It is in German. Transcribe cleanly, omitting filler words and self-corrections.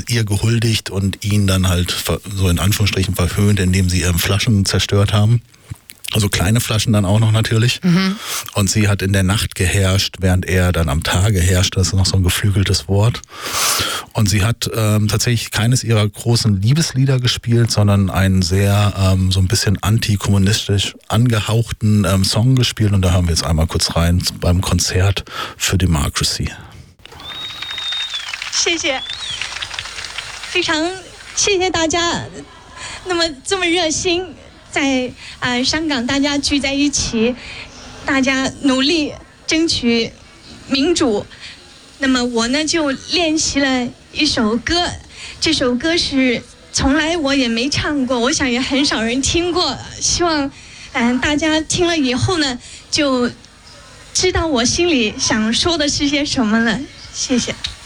ihr gehuldigt und ihn dann halt so in Anführungsstrichen verhöhnt, indem sie ihre Flaschen zerstört haben. Also kleine Flaschen dann auch noch natürlich. Und sie hat in der Nacht geherrscht, während er dann am Tage herrscht. Das ist noch so ein geflügeltes Wort. Und sie hat tatsächlich keines ihrer großen Liebeslieder gespielt, sondern einen sehr so ein bisschen antikommunistisch angehauchten Song gespielt. Und da hören wir jetzt einmal kurz rein beim Konzert für Democracy. 谢谢，非常谢谢大家，那么这么热心。 在香港，大家聚在一起，大家努力争取民主。那么我呢就练习了一首歌，这首歌是从来我也没唱过，我想也很少人听过。希望大家听了以后呢，就知道我心里想说的是些什么了。谢谢。